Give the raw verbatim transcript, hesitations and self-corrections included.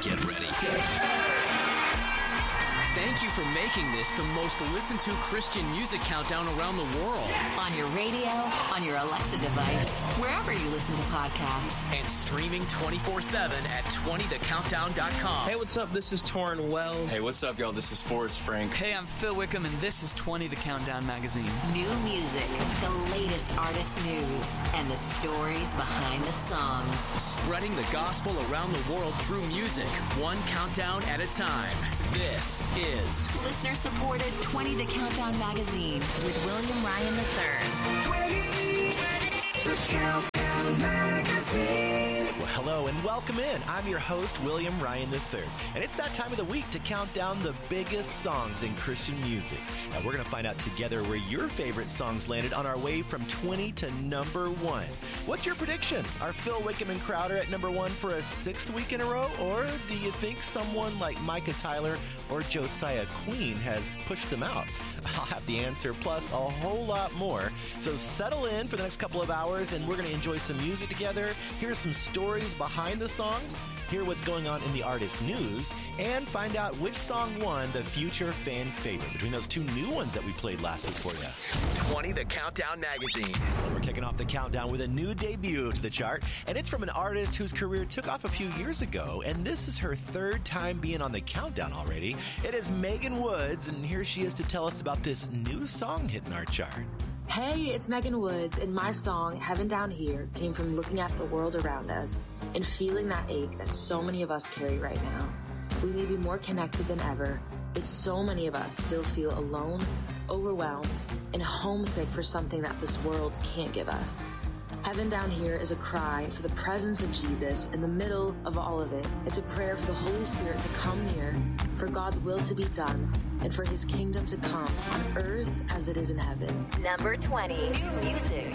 Get ready. Thank you for making this the most listened to Christian music countdown around the world. On your radio, on your Alexa device, wherever you listen to podcasts. And streaming twenty-four seven at twenty the countdown dot com. Hey, what's up? This is Torrin Wells. Hey, what's up, y'all? This is Forrest Frank. Hey, I'm Phil Wickham, and this is twenty the Countdown magazine. New music, the latest artist news, and the stories behind the songs. Spreading the gospel around the world through music, one countdown at a time. This is listener-supported twenty the Countdown magazine with William Ryan the third. twenty, twenty the Countdown magazine. Well, hello and welcome in. I'm your host, William Ryan the third, and it's that time of the week to count down the biggest songs in Christian music. And we're going to find out together where your favorite songs landed on our way from twenty to number one. What's your prediction? Are Phil Wickham and Crowder at number one for a sixth week in a row? Or do you think someone like Micah Tyler or Josiah Queen has pushed them out? I'll have the answer, plus a whole lot more. So settle in for the next couple of hours, and we're going to enjoy some music together, hear some stories behind the songs, hear what's going on in the artist news, and find out which song won the Future Fan Favorite between those two new ones that we played last week for you. twenty the Countdown magazine. And we're kicking off the countdown with a new debut to the chart, and it's from an artist whose career took off a few years ago, and this is her third time being on the countdown already. It is Megan Woods, and here she is to tell us about this new song hitting our chart. Hey, it's Megan Woods, and my song, Heaven Down Here, came from looking at the world around us and feeling that ache that so many of us carry right now. We may be more connected than ever, but so many of us still feel alone, overwhelmed, and homesick for something that this world can't give us. Heaven Down Here is a cry for the presence of Jesus in the middle of all of it. It's a prayer for the Holy Spirit to come near, for God's will to be done, and for his kingdom to come on earth as it is in heaven. Number twenty, new music.